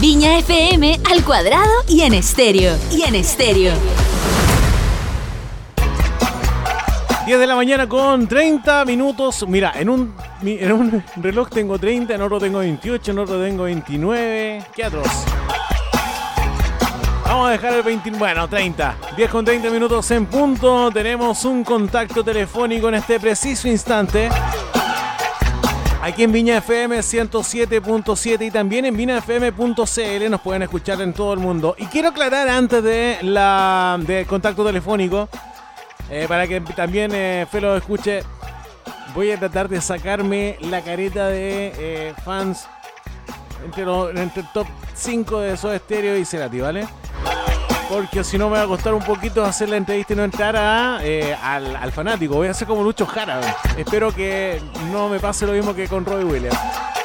Viña FM al cuadrado y en estéreo. 10 de la mañana con 30 minutos. Mira, en un reloj tengo 30, en otro tengo 28, en otro tengo 29. Qué atroz. Vamos a dejar el 20, bueno, 30. 10 con 30 minutos en punto. Tenemos un contacto telefónico en este preciso instante. Aquí en Viña FM 107.7 y también en viñafm.cl nos pueden escuchar en todo el mundo. Y quiero aclarar antes de contacto telefónico, para que también Felo escuche, voy a tratar de sacarme la careta de fans entre el top 5 de Soda Stereo y Cerati, ¿vale? Porque si no me va a costar un poquito hacer la entrevista y no entrar al fanático. Voy a hacer como Lucho Jara. Espero que no me pase lo mismo que con Robbie Williams.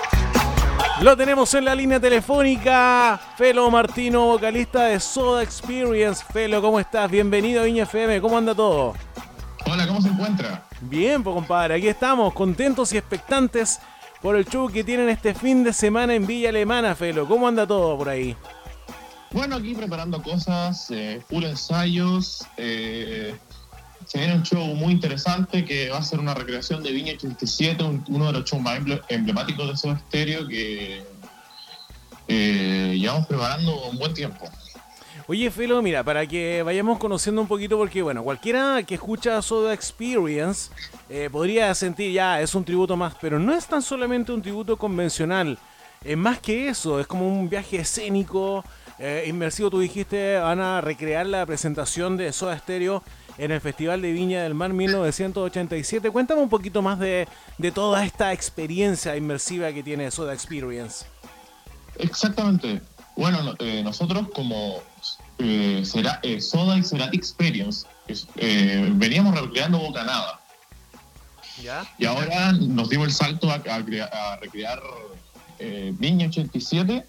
Lo tenemos en la línea telefónica. Felo Martino, vocalista de Soda Experience. Felo, ¿cómo estás? Bienvenido a Viña FM. ¿Cómo anda todo? Hola, ¿cómo se encuentra? Bien, pues compadre. Aquí estamos, contentos y expectantes por el show que tienen este fin de semana en Villa Alemana, Felo. ¿Cómo anda todo por ahí? Bueno, aquí preparando cosas, full ensayos. Se viene un show muy interesante que va a ser una recreación de Viña 87, uno de los shows más emblemáticos de Soda Stereo que llevamos preparando un buen tiempo. Oye, Felo, mira, para que vayamos conociendo un poquito, porque bueno, cualquiera que escucha Soda Experience podría sentir ya, es un tributo más, pero no es tan solamente un tributo convencional, es más que eso, es como un viaje escénico, inmersivo. Tú dijiste, van a recrear la presentación de Soda Stereo en el Festival de Viña del Mar 1987. Cuéntame un poquito más de toda esta experiencia inmersiva que tiene Soda Experience. Exactamente. Bueno, nosotros como Soda y Cerati Experience veníamos recreando Bocanada. ¿Ya? Y ahora nos dimos el salto a recrear Viña 87,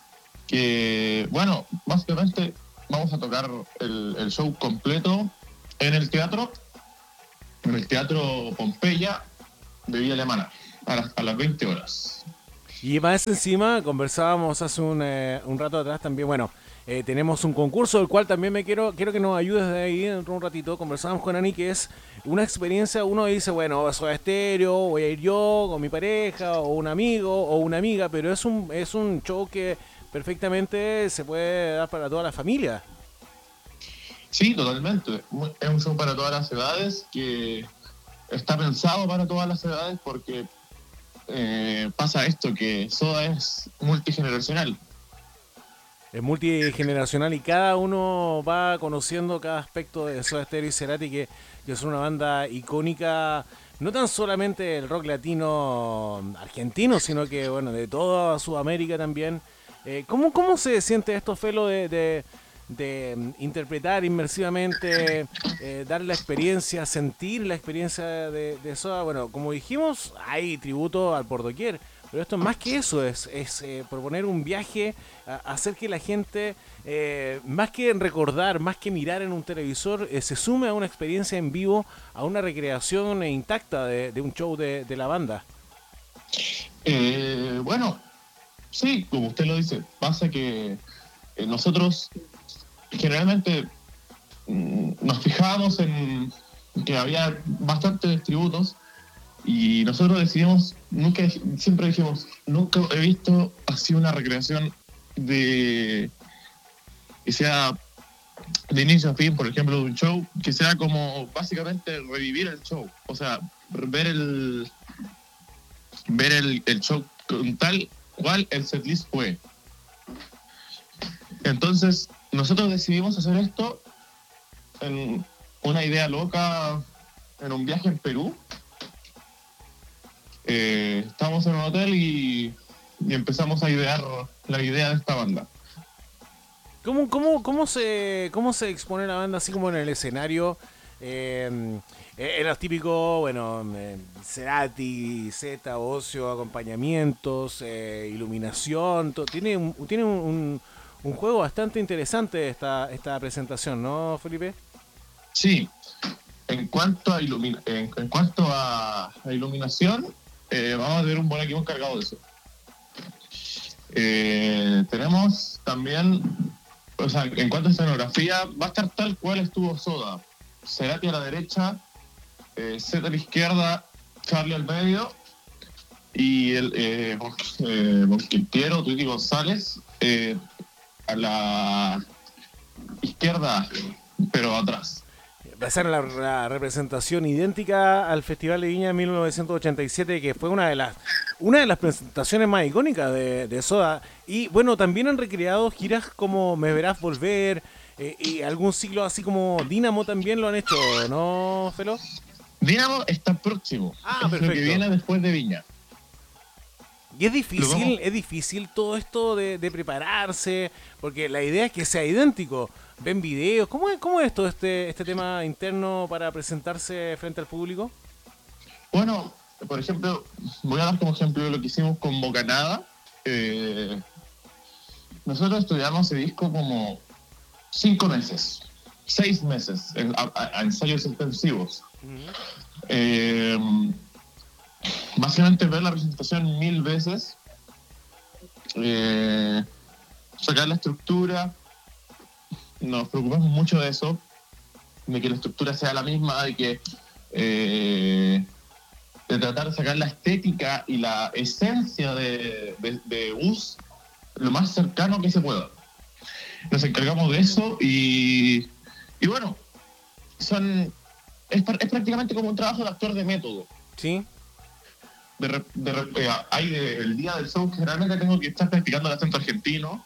que, bueno, básicamente vamos a tocar el show completo en el teatro Pompeya de Villa Alemana, a las 20 horas. Y más encima, conversábamos hace un rato atrás también, bueno, tenemos un concurso del cual también quiero que nos ayudes de ahí dentro de un ratito. Conversábamos con Ani, que es una experiencia. Uno dice, bueno, Soda Stereo, voy a ir yo con mi pareja o un amigo o una amiga, pero es un show que perfectamente se puede dar para toda la familia. Sí, totalmente. Es un show para todas las edades, que está pensado para todas las edades porque pasa esto, que Soda es multigeneracional. Es multigeneracional y cada uno va conociendo cada aspecto de Soda Stereo y Cerati, que es una banda icónica, no tan solamente del rock latino argentino, sino que, bueno, de toda Sudamérica también. ¿Cómo se siente esto, Felo, de interpretar inmersivamente, dar la experiencia, sentir la experiencia de Soda? Bueno, como dijimos, hay tributo al por doquier, pero esto es más que eso, es proponer un viaje, hacer que la gente, más que recordar, más que mirar en un televisor, se sume a una experiencia en vivo, a una recreación intacta de un show de la banda. Bueno, sí, como usted lo dice, pasa que nosotros generalmente nos fijábamos en que había bastantes tributos y nosotros decidimos, siempre dijimos, nunca he visto así una recreación que sea de inicio a fin, por ejemplo, de un show, que sea como básicamente revivir el show, o sea, ver el show con tal cual el setlist fue. Entonces, nosotros decidimos hacer esto en una idea loca, en un viaje en Perú. Estábamos en un hotel y empezamos a idear la idea de esta banda. ¿Cómo se expone la banda así como en el escenario? Los típicos, bueno, Cerati, Z, Ocio, acompañamientos, iluminación, tiene un juego bastante interesante esta presentación, ¿no, Felipe? Sí, en cuanto a iluminación, vamos a tener un buen equipo encargado de eso. Tenemos tenemos también, o sea, en cuanto a escenografía, va a estar tal cual estuvo Soda. Cerati a la derecha, Zeta a la izquierda, Charlie al medio y el Mosquitiero, Twitty González a la izquierda, pero atrás. Va a ser la representación idéntica al Festival de Viña de 1987, que fue una de las presentaciones más icónicas de Soda. Y bueno, también han recreado giras como Me Verás Volver, y algún ciclo así como Dínamo también lo han hecho, ¿no, Felo? Dínamo está próximo. Es perfecto. Lo que viene después de Viña. Y es difícil todo esto de prepararse, porque la idea es que sea idéntico. Ven videos, ¿cómo es todo este tema interno para presentarse frente al público? Bueno, por ejemplo, voy a dar como ejemplo lo que hicimos con Bocanada. Nosotros estudiamos ese disco como 5 meses, 6 meses, a ensayos intensivos. Básicamente ver la presentación 1000 veces, sacar la estructura. Nos preocupamos mucho de eso, de que la estructura sea la misma, de que de tratar de sacar la estética y la esencia de Us lo más cercano que se pueda. Nos encargamos de eso y bueno, es prácticamente como un trabajo de actor de método. Sí. Hay el día del show, generalmente tengo que estar practicando el acento argentino.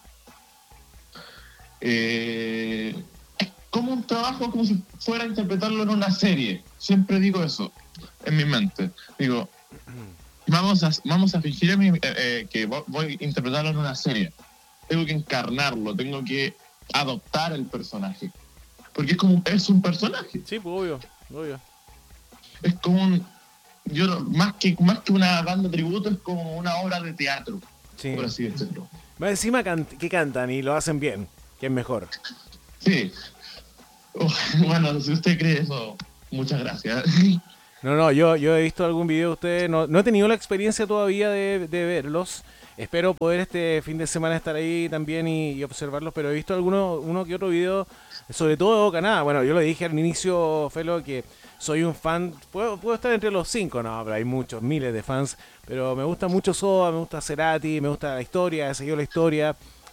Es como un trabajo, como si fuera a interpretarlo en una serie. Siempre digo eso en mi mente. Digo, vamos a fingir que voy a interpretarlo en una serie. Tengo que encarnarlo, tengo que adoptar el personaje. Porque es un personaje. Sí, pues obvio. Es como más que una banda tributo, es como una obra de teatro, sí, por así decirlo. Más encima que cantan y lo hacen bien, que es mejor. Sí. Bueno, si usted cree eso, muchas gracias. No, yo he visto algún video de ustedes, no he tenido la experiencia todavía de verlos. Espero poder este fin de semana estar ahí también y observarlos, pero he visto uno que otro video, sobre todo de Bocanada. Bueno, yo lo dije al inicio, Felo, que soy un fan, puedo estar entre los 5, no, pero hay muchos, miles de fans, pero me gusta mucho Soda, me gusta Cerati, me gusta la historia, he seguido la historia,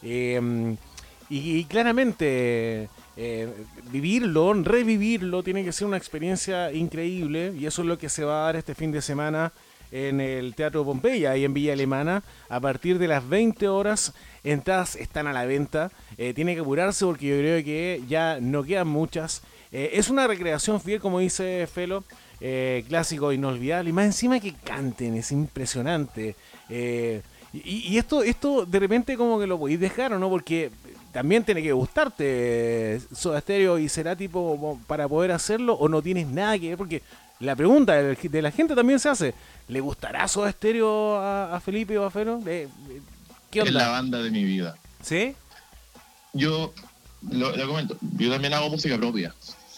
y claramente vivirlo, revivirlo, tiene que ser una experiencia increíble, y eso es lo que se va a dar este fin de semana en el Teatro Pompeya, ahí en Villa Alemana, a partir de las 20 horas. Entradas están a la venta, tiene que apurarse porque yo creo que ya no quedan muchas. Es una recreación fiel, como dice Felo, clásico, inolvidable, y más encima que canten, es impresionante. Y esto de repente como que lo podéis dejar, ¿o no? Porque también tiene que gustarte Soda Stereo y Cerati para poder hacerlo, o no tienes nada que ver, porque la pregunta de la gente también se hace, ¿le gustará Soda Stereo a Felipe o a Felo? ¿Qué onda? Es la banda de mi vida. ¿Sí? Yo lo comento, yo también hago música propia.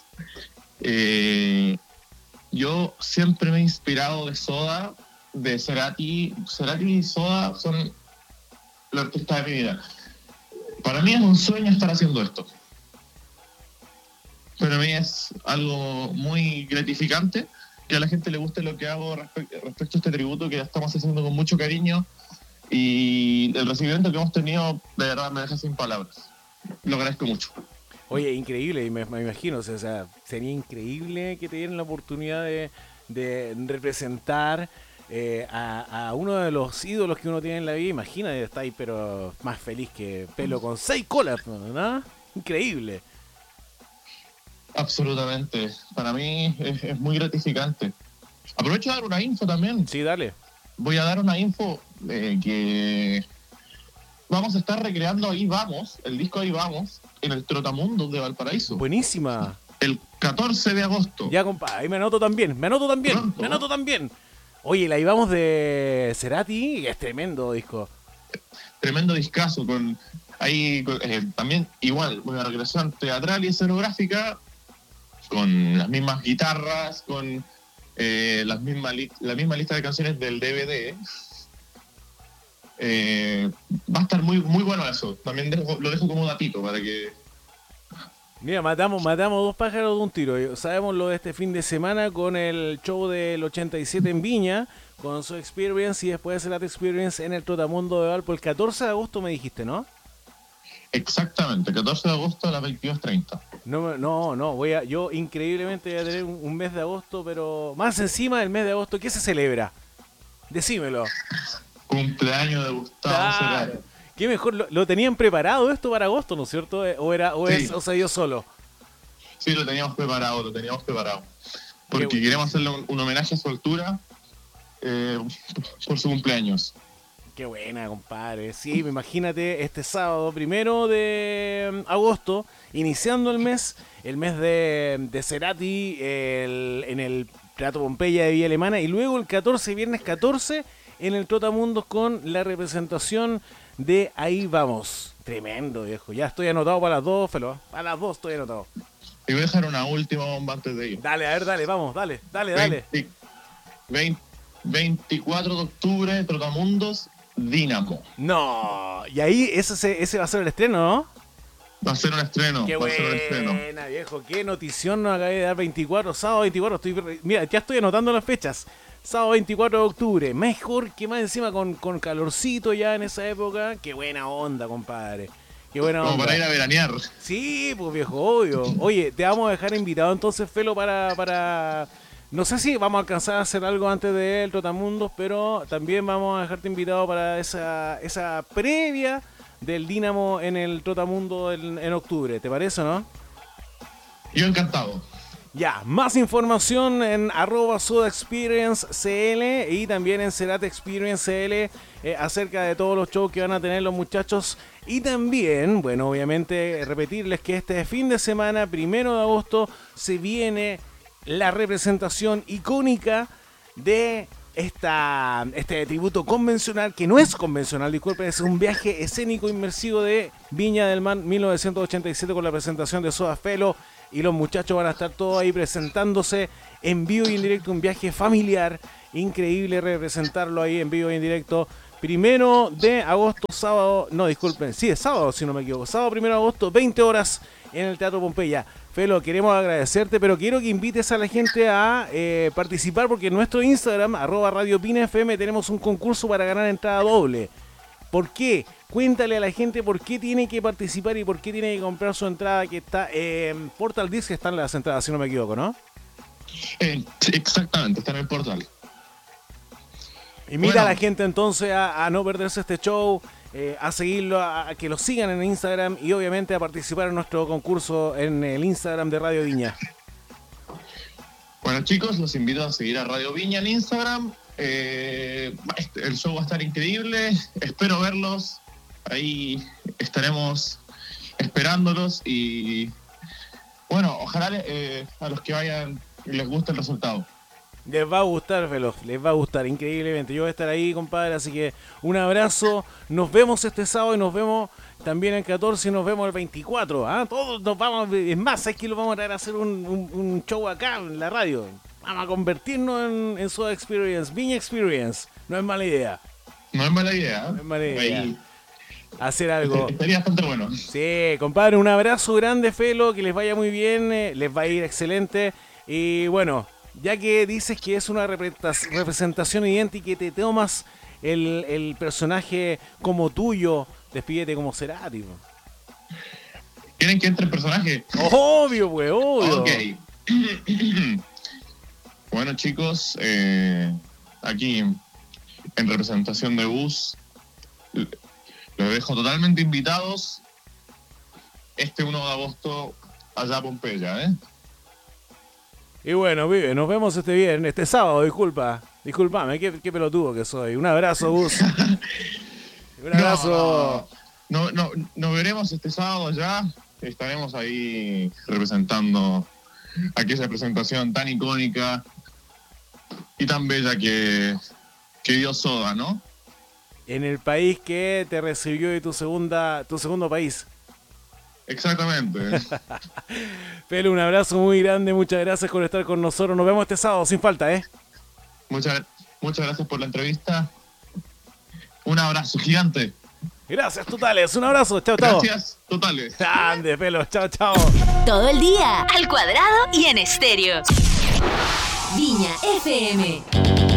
Yo siempre me he inspirado de Soda, de Cerati. Cerati y Soda son los artistas de mi vida. Para mí es un sueño estar haciendo esto. Para mí es algo muy gratificante que a la gente le guste lo que hago respecto a este tributo que ya estamos haciendo con mucho cariño, y el recibimiento que hemos tenido de verdad me deja sin palabras. Lo agradezco mucho. Oye, increíble, y me imagino, o sea, sería increíble que te dieran la oportunidad de representar a uno de los ídolos que uno tiene en la vida. Imagínate, está ahí pero más feliz que Pelo con 6 colas, ¿no? Increíble. Absolutamente, para mí es muy gratificante. Aprovecho de dar una info también. Sí, dale. Voy a dar una info que vamos a estar recreando Ahí Vamos, el disco Ahí Vamos, en el Trotamundos de Valparaíso. Buenísima. El 14 de agosto. Ya, compa, ahí me anoto también. Oye, la íbamos de Cerati, que es tremendo disco. Tremendo discazo, también igual, una recreación teatral y escenográfica, con las mismas guitarras, con la misma lista de canciones del DVD. Va a estar muy, muy bueno eso. También lo dejo como datito para que... Mira, matamos dos pájaros de un tiro. Sabemos lo de este fin de semana con el show del 87 en Viña, con su Experience y después de Cerati Experience en el Trotamundo de Valpo el 14 de agosto me dijiste, ¿no? Exactamente, 14 de agosto a las 22:30. No, yo increíblemente voy a tener un mes de agosto, pero más encima del mes de agosto, ¿qué se celebra? Decímelo. Cumpleaños de Gustavo Cerati. Qué mejor, lo tenían preparado esto para agosto, ¿no es cierto? O sea, yo solo. Sí, lo teníamos preparado. Porque queremos hacerle un homenaje a su altura por su cumpleaños. Qué buena, compadre. Sí, imagínate este sábado 1 de agosto, iniciando el mes de Cerati en el Teatro Pompeya de Villa Alemana y luego el viernes 14, en el Trotamundos con la representación de Ahí Vamos. Tremendo, viejo. Ya estoy anotado para las 2, Felo. Para las 2 estoy anotado. Y voy a dejar una última bomba antes de ir. Dale, a ver, dale. 24 de octubre, Trotamundos, Dínamo. No, y ahí ese va a ser el estreno, ¿no? Va a ser un estreno. Qué buena, viejo. Qué notición nos acabé de dar. Sábado 24. Mira, ya estoy anotando las fechas. Sábado 24 de octubre. Mejor que más encima con calorcito ya en esa época. Qué buena onda, compadre. Qué buena onda. Como para ir a veranear. Sí, pues viejo, obvio. Oye, te vamos a dejar invitado entonces, Felo, para... No sé si vamos a alcanzar a hacer algo antes del Trotamundos, pero también vamos a dejarte invitado para esa previa del Dínamo en el Trotamundo en octubre. ¿Te parece, no? Yo encantado. Ya, más información en @SodaExperienceCL y también en Cerati Experience CL acerca de todos los shows que van a tener los muchachos. Y también, bueno, obviamente repetirles que este fin de semana, 1 de agosto, se viene la representación icónica de este tributo convencional, que no es convencional, disculpen, es un viaje escénico inmersivo de Viña del Mar 1987 con la presentación de Soda Felo y los muchachos van a estar todos ahí presentándose en vivo y en directo, un viaje familiar, increíble representarlo ahí en vivo y en directo. 1 de agosto, sábado, no disculpen, sí es sábado si no me equivoco, sábado 1 de agosto, 20 horas en el Teatro Pompeya. Felo, queremos agradecerte, pero quiero que invites a la gente a participar porque en nuestro Instagram, @RadioPinaFM, tenemos un concurso para ganar entrada doble. ¿Por qué? Cuéntale a la gente por qué tiene que participar y por qué tiene que comprar su entrada que está en Portal Disc, que están las entradas, si no me equivoco, ¿no? Exactamente, está en el portal. Invita a la gente entonces a no perderse este show, a seguirlo, a que lo sigan en Instagram y obviamente a participar en nuestro concurso en el Instagram de Radio Viña. Bueno, chicos, los invito a seguir a Radio Viña en Instagram. El show va a estar increíble. Espero verlos. Ahí estaremos esperándolos y bueno, ojalá a los que vayan les guste el resultado. Les va a gustar, Felo, les va a gustar increíblemente. Yo voy a estar ahí, compadre, así que un abrazo. Nos vemos este sábado y nos vemos también el 14 y nos vemos el 24. ¿Ah? Todos nos vamos, es más, es que lo vamos a traer a hacer un show acá en la radio. Vamos a convertirnos en Soda Experience, Viña Experience. No es mala idea. No es mala idea. No es mala idea. Ahí hacer algo. Estaría bastante bueno. Sí, compadre, un abrazo grande, Felo, que les vaya muy bien, les va a ir excelente. Y bueno, ya que dices que es una representación idéntica y te tomas el personaje como tuyo, despídete como Cerati. ¿Quieren que entre el personaje? Obvio, güey, obvio. Ok. Bueno, chicos, aquí en representación de Bus, los dejo totalmente invitados este 1 de agosto allá a Pompeya, ¿eh? Y bueno, pibe, nos vemos este sábado, discúlpame, qué pelotudo que soy. Un abrazo, Gus. Un abrazo. No, nos veremos este sábado ya. Estaremos ahí representando aquella presentación tan icónica y tan bella que dio Soda, ¿no? En el país que te recibió y tu segundo país. Exactamente. Felo, un abrazo muy grande, muchas gracias por estar con nosotros. Nos vemos este sábado, sin falta, ¿eh? Muchas gracias por la entrevista. Un abrazo gigante. Gracias totales, un abrazo, chao, chao. Gracias totales. Grande, pelo, chao, chao. Todo el día, al cuadrado y en estéreo. Viña FM.